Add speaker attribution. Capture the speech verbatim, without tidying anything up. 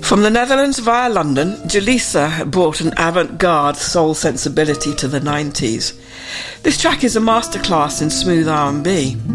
Speaker 1: From the Netherlands via London, Jaleesa brought an avant-garde soul sensibility to the nineties. This track is a masterclass in smooth R and B.